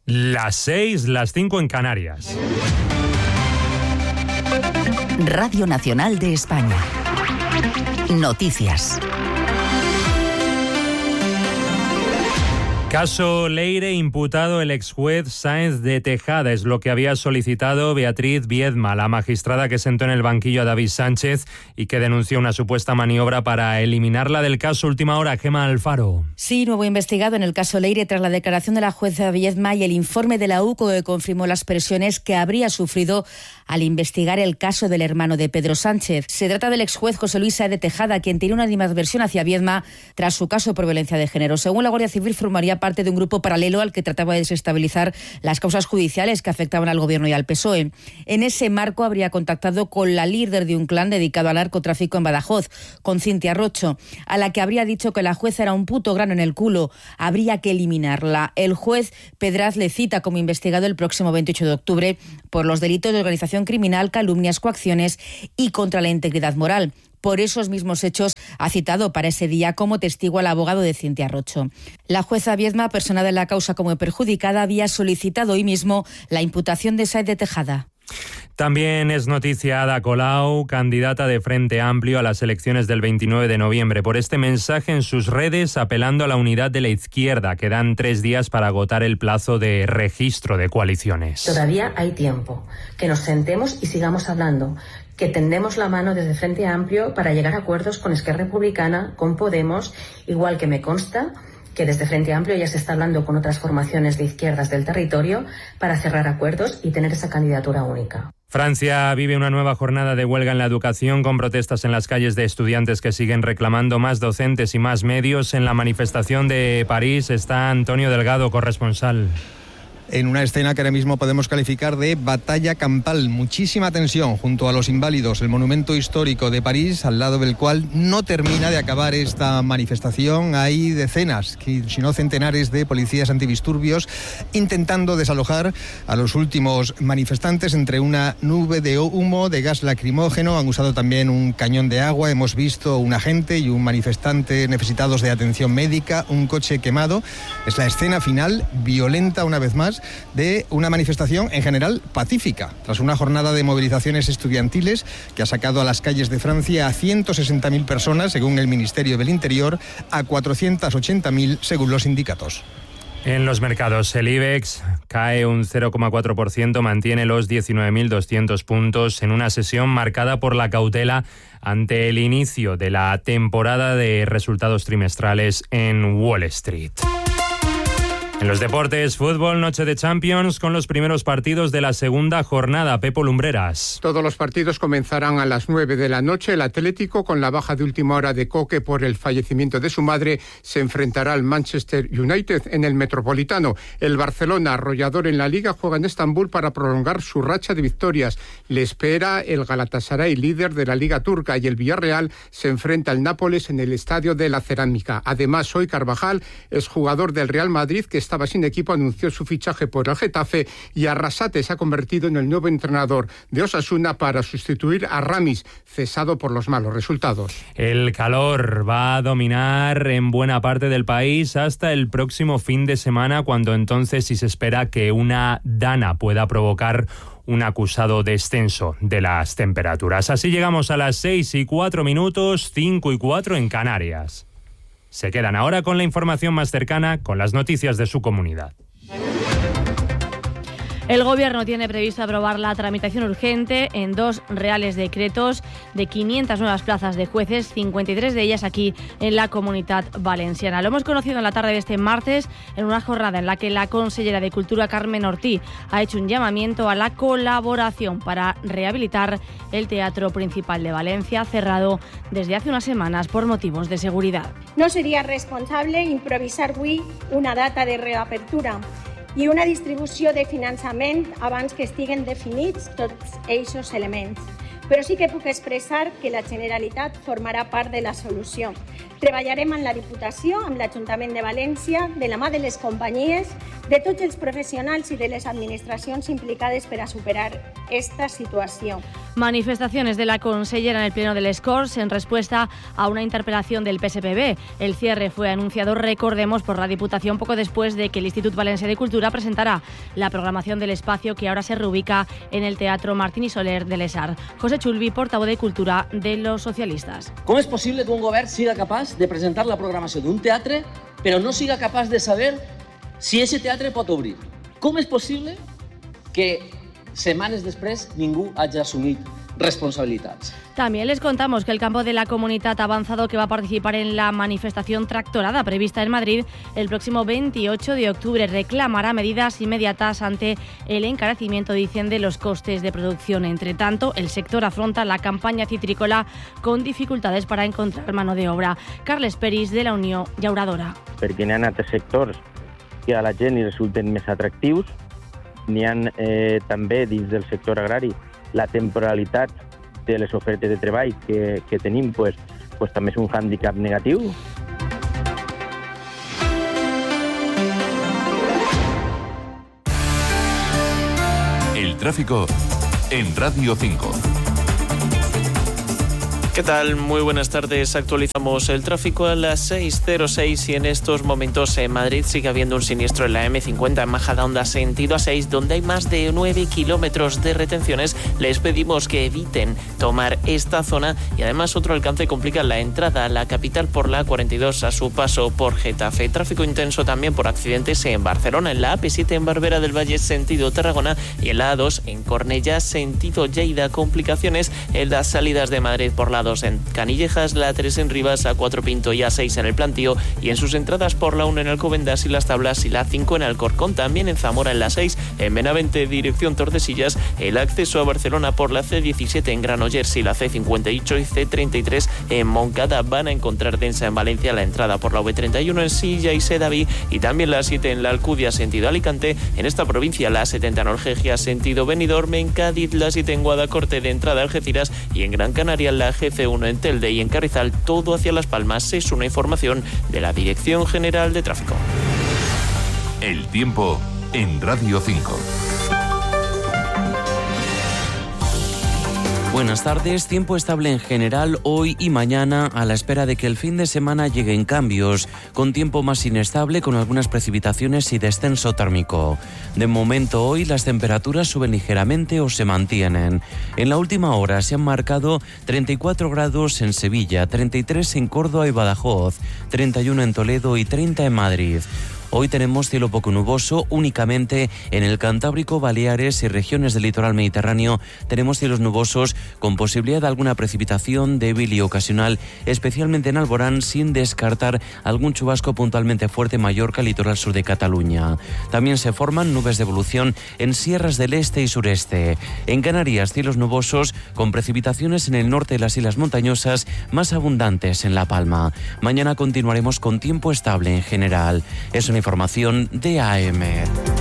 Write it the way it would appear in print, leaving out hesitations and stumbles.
Las 6, las 5 en Canarias. Radio Nacional de España. Noticias. Caso Leire, imputado el exjuez Sáenz de Tejada, es lo que había solicitado Beatriz Viedma, la magistrada que sentó en el banquillo a David Sánchez y que denunció una supuesta maniobra para eliminarla del caso. Última hora, Gemma Alfaro. Sí, nuevo investigado en el caso Leire tras la declaración de la jueza Viedma y el informe de la UCO que confirmó las presiones que habría sufrido al investigar el caso del hermano de Pedro Sánchez. Se trata del exjuez José Luis Sáenz de Tejada, quien tiene una animadversión hacia Viedma tras su caso por violencia de género. Según la Guardia Civil, formaría parte de un grupo paralelo al que trataba de desestabilizar las causas judiciales que afectaban al Gobierno y al PSOE. En ese marco habría contactado con la líder de un clan dedicado al narcotráfico en Badajoz, con Cintia Rocho, a la que habría dicho que la jueza era un puto grano en el culo, habría que eliminarla. El juez Pedraz le cita como investigado el próximo 28 de octubre por los delitos de organización criminal, calumnias, coacciones y contra la integridad moral. Por esos mismos hechos ha citado para ese día como testigo al abogado de Cintia Rocho. La jueza Viedma, personada en la causa como perjudicada, había solicitado hoy mismo la imputación de Sáenz de Tejada. También es noticia Ada Colau, candidata de Frente Amplio a las elecciones del 29 de noviembre, por este mensaje en sus redes apelando a la unidad de la izquierda. Quedan 3 días para agotar el plazo de registro de coaliciones. Todavía hay tiempo. Que nos sentemos y sigamos hablando. Que tendemos la mano desde Frente Amplio para llegar a acuerdos con Esquerra Republicana, con Podemos, igual que me consta que desde Frente Amplio ya se está hablando con otras formaciones de izquierdas del territorio para cerrar acuerdos y tener esa candidatura única. Francia vive una nueva jornada de huelga en la educación con protestas en las calles de estudiantes que siguen reclamando más docentes y más medios. En la manifestación de París está Antonio Delgado, corresponsal. En una escena que ahora mismo podemos calificar de batalla campal. Muchísima tensión junto a los Inválidos, el monumento histórico de París, al lado del cual no termina de acabar esta manifestación. Hay decenas, si no centenares, de policías antidisturbios intentando desalojar a los últimos manifestantes entre una nube de humo, de gas lacrimógeno. Han usado también un cañón de agua. Hemos visto un agente y un manifestante necesitados de atención médica, un coche quemado. Es la escena final, violenta una vez más, de una manifestación en general pacífica, tras una jornada de movilizaciones estudiantiles que ha sacado a las calles de Francia a 160.000 personas, según el Ministerio del Interior, a 480.000 según los sindicatos. En los mercados, el IBEX cae un 0,4%, mantiene los 19.200 puntos en una sesión marcada por la cautela ante el inicio de la temporada de resultados trimestrales en Wall Street. En los deportes, fútbol, noche de Champions con los primeros partidos de la segunda jornada. Pepo Lumbreras. Todos los partidos comenzarán a las 9 de la noche. El Atlético, con la baja de última hora de Coque por el fallecimiento de su madre, se enfrentará al Manchester United en el Metropolitano. El Barcelona, arrollador en la Liga, juega en Estambul para prolongar su racha de victorias. Le espera el Galatasaray, líder de la Liga Turca, y el Villarreal se enfrenta al Nápoles en el Estadio de la Cerámica. Además, hoy Carvajal, exjugador del Real Madrid, que estaba sin equipo, anunció su fichaje por el Getafe, y Arrasate se ha convertido en el nuevo entrenador de Osasuna para sustituir a Ramis, cesado por los malos resultados. El calor va a dominar en buena parte del país hasta el próximo fin de semana, cuando entonces sí se espera que una dana pueda provocar un acusado descenso de las temperaturas. Así llegamos a las 6:04, 5:04 en Canarias. Se quedan ahora con la información más cercana, con las noticias de su comunidad. El Gobierno tiene previsto aprobar la tramitación urgente en 2 reales decretos de 500 nuevas plazas de jueces, 53 de ellas aquí en la Comunidad Valenciana. Lo hemos conocido en la tarde de este martes en una jornada en la que la consellera de Cultura, Carmen Ortí, ha hecho un llamamiento a la colaboración para rehabilitar el Teatro Principal de Valencia, cerrado desde hace unas semanas por motivos de seguridad. No seria responsable improvisar avui una data de reapertura i una distribució de finançament abans que estiguen definits tots aquests elements. Però sí que puc expressar que la Generalitat formarà part de la solució. Treballarem amb la Diputació, amb l'Ajuntament de València, de la mà de les companyies, de tots els professionals i de les administracions implicades per a superar esta situació. Manifestaciones de la consellera en el Pleno del Corts en respuesta a una interpelación del PSPB. El cierre fue anunciado, recordemos, por la Diputación poco después de que el Institut Valencià de Cultura presentara la programación del espacio que ahora se reubica en el Teatro Martín y Soler de Les Arts. José Chulvi, portavoz de Cultura de los socialistas. Com és possible que un govern siga capaç de presentar la programació d'un teatre però no siga capaç de saber si ese teatre pot obrir? Com és possible que setmanes després ningú hagi assumit responsabilitats? También les contamos que el campo de la Comunitat ha avanzado que va a participar en la manifestación tractorada prevista en Madrid el próximo 28 de octubre. Reclamará medidas inmediatas ante el encarecimiento, dicen, de los costes de producción. Entre tanto, el sector afronta la campaña citrícola con dificultades para encontrar mano de obra. Carles Peris, de la Unió Llauradora. Perquè n'hi ha altres sectors que a la gent li resulten més atractius. N'hi ha també dins del sector agrari la temporalitat de les ofertes de treball que tenim, pues també és un hàndicap negatiu. El tráfico en Radio 5. ¿Qué tal? Muy buenas tardes. Actualizamos el tráfico a las 6:06 y en estos momentos en Madrid sigue habiendo un siniestro en la M50 en Majadahonda sentido A6, donde hay más de 9 kilómetros de retenciones. Les pedimos que eviten tomar esta zona y además otro alcance complica la entrada a la capital por la A42 a su paso por Getafe. Tráfico intenso también por accidentes en Barcelona, en la AP7 en Barbera del Valle sentido Tarragona y en la A2 en Cornellá sentido Lleida. Complicaciones en las salidas de Madrid por la en Canillejas, la A3 en Rivas, A4 Pinto y A6 en el Plantío y en sus entradas por la 1 en Alcobendas y las Tablas y la 5 en Alcorcón. También en Zamora en la 6, en Benavente dirección Tordesillas, el acceso a Barcelona por la C17 en Granollers y la C58 y C33 en Moncada. Van a encontrar densa en Valencia la entrada por la V31 en Silla y Sedaví y también la 7 en la Alcudia sentido Alicante. En esta provincia la 70 en Orgegia sentido Benidorm, en Cádiz la 7 en Guadacorte de entrada a Algeciras y en Gran Canaria la GC1 en Telde y en Carrizal, todo hacia Las Palmas. Es una información de la Dirección General de Tráfico. El tiempo en Radio 5. Buenas tardes, tiempo estable en general hoy y mañana a la espera de que el fin de semana lleguen cambios, con tiempo más inestable con algunas precipitaciones y descenso térmico. De momento hoy las temperaturas suben ligeramente o se mantienen. En la última hora se han marcado 34 grados en Sevilla, 33 en Córdoba y Badajoz, 31 en Toledo y 30 en Madrid. Hoy tenemos cielo poco nuboso, únicamente en el Cantábrico, Baleares y regiones del litoral mediterráneo tenemos cielos nubosos con posibilidad de alguna precipitación débil y ocasional, especialmente en Alborán, sin descartar algún chubasco puntualmente fuerte en Mallorca, litoral sur de Cataluña. También se forman nubes de evolución en sierras del este y sureste. En Canarias, cielos nubosos con precipitaciones en el norte de las islas montañosas, más abundantes en La Palma. Mañana continuaremos con tiempo estable en general. Es una información de AEMET.